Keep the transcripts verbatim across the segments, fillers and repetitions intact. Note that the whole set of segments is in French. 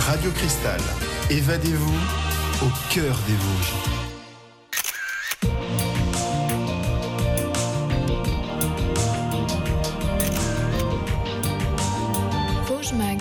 Radio Cristal, évadez-vous au cœur des Vosges. Vosges Mag.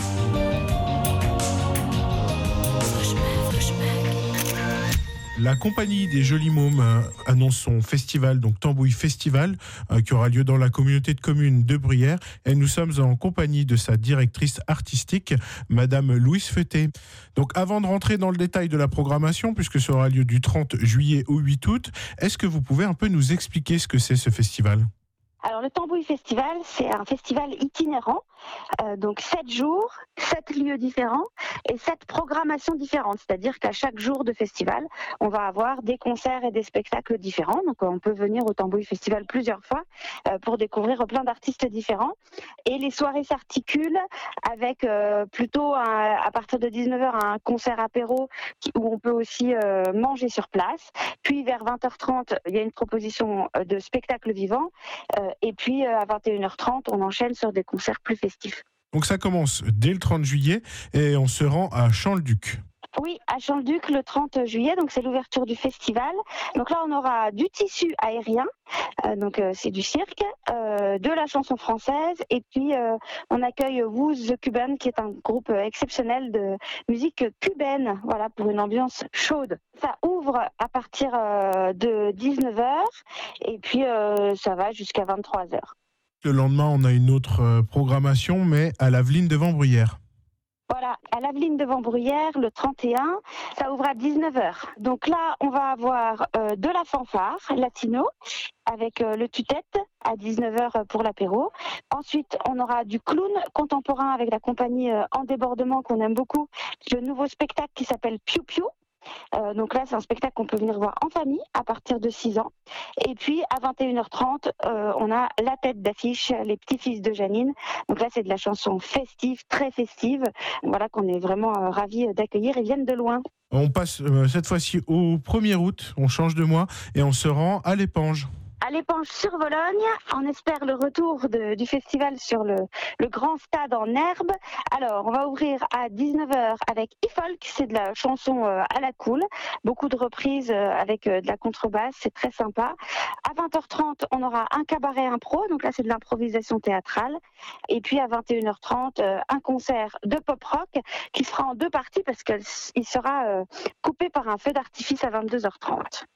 La compagnie des Jolis Mômes euh, annonce son festival, donc Tambouille Festival, euh, qui aura lieu dans la communauté de communes de Bruyères. Et nous sommes en compagnie de sa directrice artistique, Madame Louise Feuté. Donc avant de rentrer dans le détail de la programmation, puisque ça aura lieu du trente juillet au huit août, est-ce que vous pouvez un peu nous expliquer ce que c'est ce festival ? Alors le Tambouille Festival, c'est un festival itinérant, euh, donc sept jours, sept lieux différents et sept programmations différentes. C'est-à-dire qu'à chaque jour de festival, on va avoir des concerts et des spectacles différents. Donc on peut venir au Tambouille Festival plusieurs fois euh, pour découvrir plein d'artistes différents. Et les soirées s'articulent avec euh, plutôt un, à partir de dix-neuf heures un concert apéro qui, où on peut aussi euh, manger sur place. Puis vers vingt heures trente, il y a une proposition de spectacle vivant. Euh, Et puis à vingt et une heures trente, on enchaîne sur des concerts plus festifs. Donc ça commence dès le trente juillet et on se rend à Champ-le-Duc. Oui, à Champ-le-Duc le trente juillet, donc c'est l'ouverture du festival. Donc là, on aura du tissu aérien, euh, donc euh, c'est du cirque, euh, de la chanson française, et puis euh, on accueille Who's the Cuban, qui est un groupe exceptionnel de musique cubaine, voilà, pour une ambiance chaude. Ça ouvre à partir euh, de dix-neuf heures, et puis euh, ça va jusqu'à vingt-trois heures. Le lendemain, on a une autre euh, programmation, mais à l'Aveline devant Bruyères. Voilà, à l'Aveline devant Bruyères, le trente et un, ça ouvre à dix-neuf heures. Donc là, on va avoir euh, de la fanfare latino avec euh, le tue-tête à dix-neuf heures pour l'apéro. Ensuite, on aura du clown contemporain avec la compagnie euh, En Débordement qu'on aime beaucoup. Le nouveau spectacle qui s'appelle Piu Piu. Euh, donc là, c'est un spectacle qu'on peut venir voir en famille à partir de six ans. Et puis, à vingt et une heures trente, euh, on a la tête d'affiche, les petits-fils de Janine. Donc là, c'est de la chanson festive, très festive. Voilà qu'on est vraiment euh, ravis d'accueillir. Ils viennent de loin. On passe euh, cette fois-ci au premier août, on change de mois et on se rend à l'Épange. À l'Épange sur Vologne, on espère le retour de, du festival sur le, le grand stade en herbe. Alors, on va ouvrir à dix-neuf heures avec e-folk, c'est de la chanson euh, à la cool. Beaucoup de reprises euh, avec euh, de la contrebasse, c'est très sympa. À vingt heures trente, on aura un cabaret impro, donc là c'est de l'improvisation théâtrale. Et puis à vingt et une heures trente, euh, un concert de pop-rock qui sera en deux parties parce qu'il sera euh, coupé par un feu d'artifice à vingt-deux heures trente.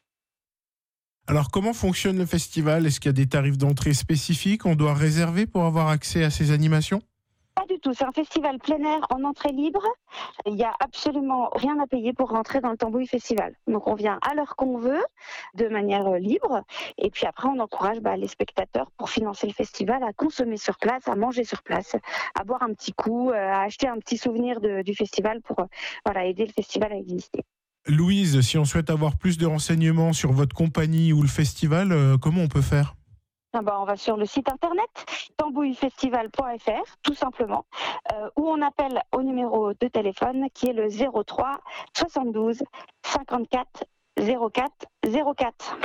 Alors, comment fonctionne le festival ? Est-ce qu'il y a des tarifs d'entrée spécifiques ? On doit réserver pour avoir accès à ces animations ? Pas du tout, c'est un festival plein air en entrée libre. Il n'y a absolument rien à payer pour rentrer dans le Tambouille Festival. Donc on vient à l'heure qu'on veut, de manière libre. Et puis après, on encourage bah, les spectateurs pour financer le festival à consommer sur place, à manger sur place, à boire un petit coup, à acheter un petit souvenir de, du festival pour voilà, aider le festival à exister. Louise, si on souhaite avoir plus de renseignements sur votre compagnie ou le festival, euh, comment on peut faire ? Ah bah on va sur le site internet tambouille festival point f r tout simplement, euh, où on appelle au numéro de téléphone qui est le zéro trois soixante-douze cinquante-quatre zéro quatre zéro quatre.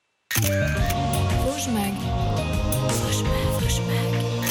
Vosges Mag. Vosges Mag, Vosges Mag.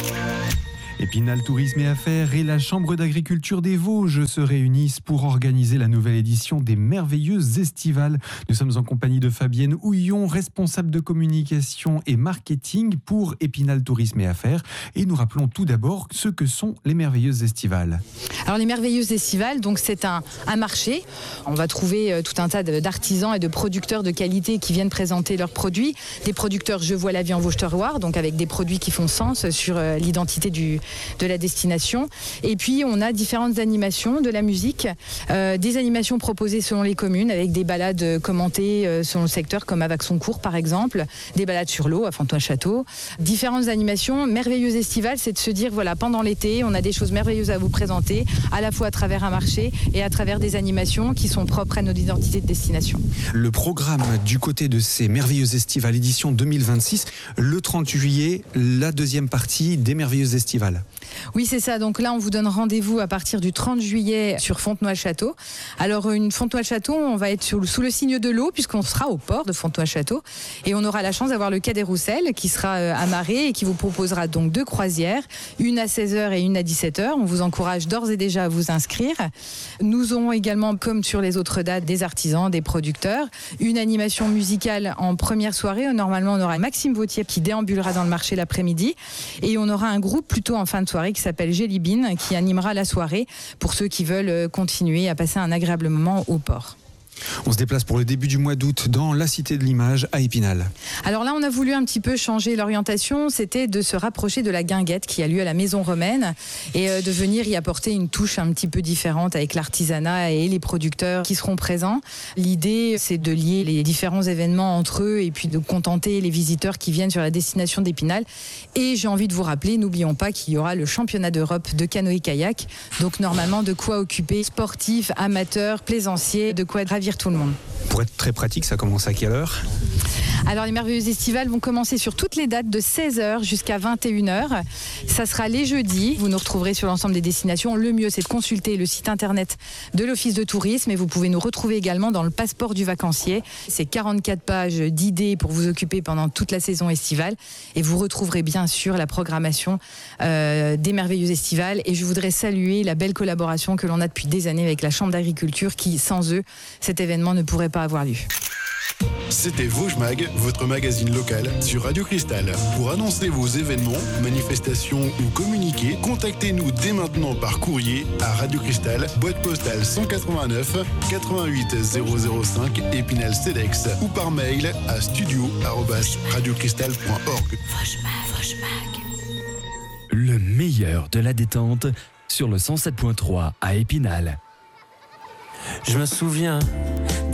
Épinal Tourisme et Affaires et la Chambre d'agriculture des Vosges se réunissent pour organiser la nouvelle édition des Merveilleuses Estivales. Nous sommes en compagnie de Fabienne Houillon, responsable de communication et marketing pour Épinal Tourisme et Affaires. Et nous rappelons tout d'abord ce que sont les Merveilleuses Estivales. Alors les Merveilleuses Estivales, donc c'est un, un marché. On va trouver euh, tout un tas de, d'artisans et de producteurs de qualité qui viennent présenter leurs produits. Des producteurs Je vois la vie en Vosges terroir, donc avec des produits qui font sens sur euh, l'identité du de la destination. Et puis on a différentes animations, de la musique, euh, des animations proposées selon les communes avec des balades commentées euh, selon le secteur comme à Vaxoncourt par exemple, des balades sur l'eau à Fontoy-Château, différentes animations. Merveilleuses Estivales, c'est de se dire voilà, pendant l'été on a des choses merveilleuses à vous présenter, à la fois à travers un marché et à travers des animations qui sont propres à nos identités de destination. Le programme du côté de ces Merveilleuses Estivales édition deux mille vingt-six, le trente juillet, la deuxième partie des Merveilleuses Estivales. Oui, c'est ça. Donc là, on vous donne rendez-vous à partir du trente juillet sur Fontenoy-le-Château. Alors, une Fontenoy-le-Château, on va être sous le, sous le signe de l'eau puisqu'on sera au port de Fontenoy-le-Château et on aura la chance d'avoir le quai des Rousselles qui sera amarré et qui vous proposera donc deux croisières, une à seize heures et une à dix-sept heures. On vous encourage d'ores et déjà déjà à vous inscrire. Nous aurons également, comme sur les autres dates, des artisans, des producteurs, une animation musicale en première soirée. Normalement, on aura Maxime Vautier qui déambulera dans le marché l'après-midi et on aura un groupe plutôt en fin de soirée qui s'appelle Jelly Bean qui animera la soirée pour ceux qui veulent continuer à passer un agréable moment au port. On se déplace pour le début du mois d'août dans la Cité de l'Image à Épinal. Alors là, on a voulu un petit peu changer l'orientation. C'était de se rapprocher de la guinguette qui a lieu à la Maison Romaine et de venir y apporter une touche un petit peu différente avec l'artisanat et les producteurs qui seront présents. L'idée, c'est de lier les différents événements entre eux et puis de contenter les visiteurs qui viennent sur la destination d'Épinal. Et j'ai envie de vous rappeler, n'oublions pas qu'il y aura le championnat d'Europe de canoë-kayak. Donc normalement, de quoi occuper sportifs, amateurs, plaisanciers, de quoi ravir tout le monde. Pour être très pratique, ça commence à quelle heure ? Alors les merveilleuses estivales vont commencer sur toutes les dates de seize heures jusqu'à vingt et une heures. Ça sera les jeudis. Vous nous retrouverez sur l'ensemble des destinations. Le mieux, c'est de consulter le site internet de l'Office de tourisme et vous pouvez nous retrouver également dans le passeport du vacancier. C'est quarante-quatre pages d'idées pour vous occuper pendant toute la saison estivale et vous retrouverez bien sûr la programmation euh, des merveilleuses estivales. Et je voudrais saluer la belle collaboration que l'on a depuis des années avec la Chambre d'agriculture qui, sans eux, cet événement ne pourrait pas avoir lieu. C'était Vosges Mag, votre magazine local sur Radio Cristal. Pour annoncer vos événements, manifestations ou communiquer, contactez-nous dès maintenant par courrier à Radio Cristal, boîte postale cent quatre-vingt-neuf quatre-vingt-huit zéro zéro cinq Épinal Cedex ou par mail à studio arobase radiocristal point org. Le meilleur de la détente sur le cent sept point trois à Épinal. Je me souviens